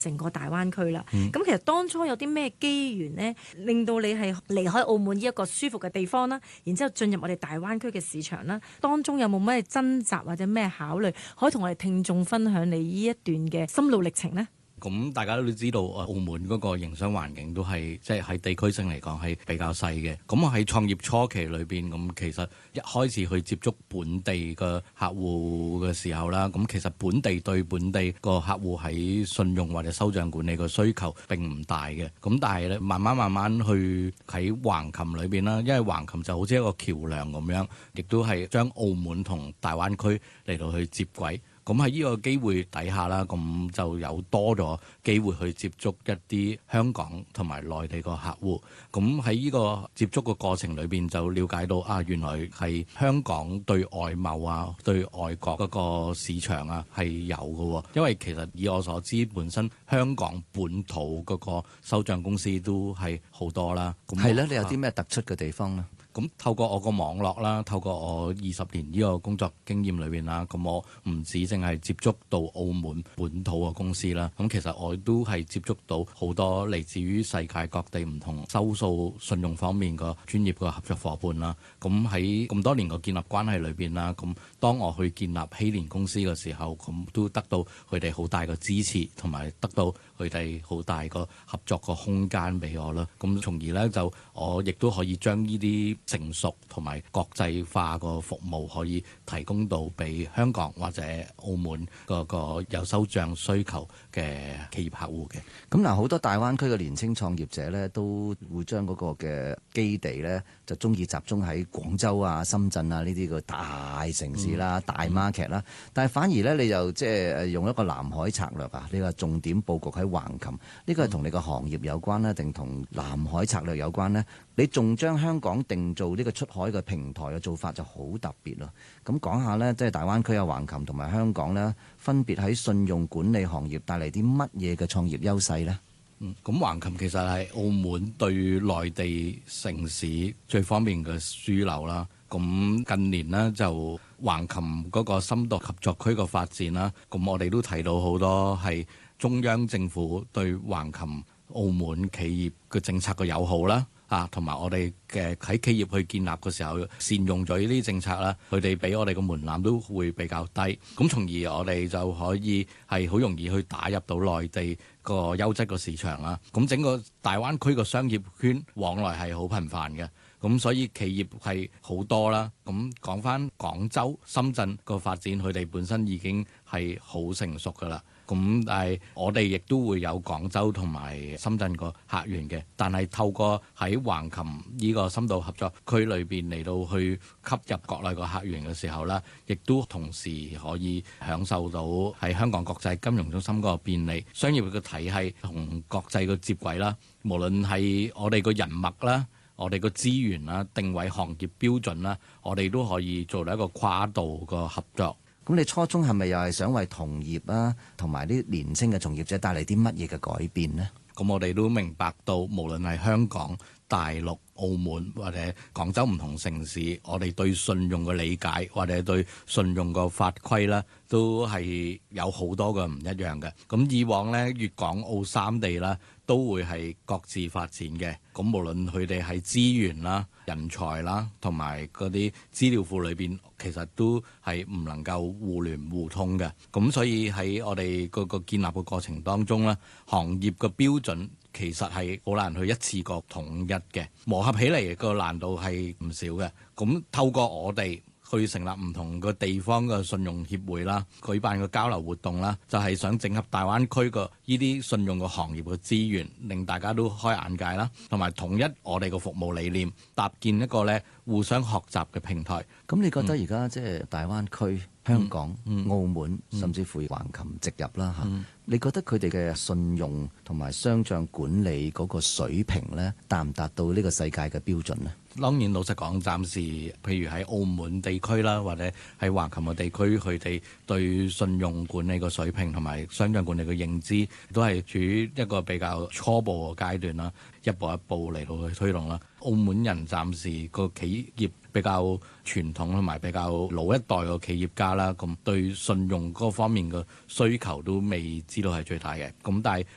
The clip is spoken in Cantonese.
成個大灣區啦。咁其實當初有啲咩機緣呢，令到你係離開澳門呢一個舒服嘅地方啦，然之後進入我哋大灣區嘅市場啦？當中有冇咩掙扎或者咩考慮，可以同我哋聽眾分享你呢一段嘅心路歷程呢？ 咁大家都知道，澳門嗰個營商環境都係即係喺地區性嚟講係比較細嘅。咁我喺創業初期裏邊，咁其實一開始去接觸本地嘅客戶嘅時候啦，咁其實本地對本地個客戶喺信用或者收帳管理個需求並唔大嘅。咁但係咧，慢慢去喺橫琴裏邊啦，因為橫琴就好似一個橋梁咁樣，亦都係將澳門同大灣區嚟到去接軌。咁喺呢個機會底下啦，咁就有多咗機會去接觸一啲香港同埋內地個客戶。咁喺呢個接觸嘅過程裏邊，就了解到原來係香港對外貿啊，對外國嗰個市場啊係有嘅。因為其實以我所知，本身香港本土嗰個收帳公司都係好多啦。 係啦，你有啲咩突出嘅地方呢？ 咁透過我個網絡啦，透過我20年呢個工作經驗裏邊啦，咁我唔止淨係接觸到澳門本土嘅公司啦，咁其實我都係接觸到好多嚟自於世界各地唔同收數信用方面個專業嘅合作伙伴啦。咁喺咁多年個建立關係裏邊啦，咁當我去建立希連公司嘅時候，咁都得到佢哋好大嘅支持，同埋得到佢哋好大個合作個空間俾我啦。咁從而呢，就我亦都可以將呢啲成熟同埋國際化個服務可以提供到俾香港或者澳門個有收帳需求嘅企業客戶嘅。 咁嗱，好多大灣區嘅年輕創業者咧，都會將嗰個嘅基地咧，就中意集中喺廣州啊、深圳啊呢啲個大城市啦、大 market 啦。但係反而咧，你就即係用一個南海策略啊，呢個重點佈局喺橫琴，呢個係同你個行業有關咧，定同南海策略有關呢？你仲將香港定做呢個出海嘅平台嘅做法就好特別咯。咁講下呢，即係大灣區有橫琴同埋香港呢，分別喺信用管理行業帶嚟啲乜嘢嘅創業優勢呢？ 咁橫琴其實係澳門對內地城市最方便嘅樞紐啦。咁近年呢，就橫琴嗰個深度合作區嘅發展啦，咁我哋都睇到好多係中央政府對橫琴澳門企業嘅政策嘅友好啦。同埋我哋嘅喺企業去建立嘅時候，善用咗呢啲政策啦，佢哋俾我哋個門檻都會比較低，咁從而我哋就可以係好容易去打入到內地個優質個市場啦。咁整個大灣區個商業圈往來係好頻繁嘅，咁所以企業係好多啦。咁講返廣州、深圳個發展，佢哋本身已經係好成熟㗎啦。咁但係我哋亦都會有廣州同埋深圳個客源嘅，但係透過喺橫琴呢個深度合作區裏邊嚟到去吸入國內個客源嘅時候啦，亦都同時可以享受到喺香港國際金融中心個便利，商業嘅體系同國際嘅接軌啦，無論係我哋個人脈啦，我哋個資源啦，定位行業標準啦，我哋都可以做到一個跨度個合作。 咁你初衷係咪又係想為同業啊，同埋啲年輕嘅從業者帶嚟啲乜嘢嘅改變呢？ 咁我哋都明白到，無論係香港、大陸、澳門或者廣州唔同城市，我哋對信用嘅理解或者對信用個法規啦，都係有好多個唔一樣嘅。咁以往呢，粵港澳三地啦，都會係各自發展嘅。咁無論佢哋係資源啦、人才啦，同埋嗰啲資料庫裏邊，其實都係唔能夠互聯互通嘅。咁所以喺我哋個建立嘅過程當中咧，行業嘅標準其實係好難去一次過統一嘅，磨合起嚟個難度係唔少嘅。咁透過我哋去成立唔同個地方嘅信用協會啦，舉辦個交流活動啦，就係想整合大灣區個呢啲信用個行業嘅資源，令大家都開眼界啦，同埋統一我哋個服務理念，搭建一個咧互相學習嘅平台。 咁你覺得而家即係大灣區、香港、澳門，甚至乎橫琴直入啦嚇，你覺得佢哋嘅信用同埋商帳管理嗰個水平咧，達唔達到呢個世界嘅標準呢？ 當然，老實講，暫時譬如喺澳門地區啦，或者喺橫琴嘅地區，佢哋對信用管理個水平同埋商帳管理嘅認知，都係處於一個比較初步嘅階段啦，一步一步嚟到去推動啦。澳門人暫時個企業比較傳統同埋比較老一代嘅企業家啦，咁對信用嗰方面嘅需求都未知道係最大嘅。咁但係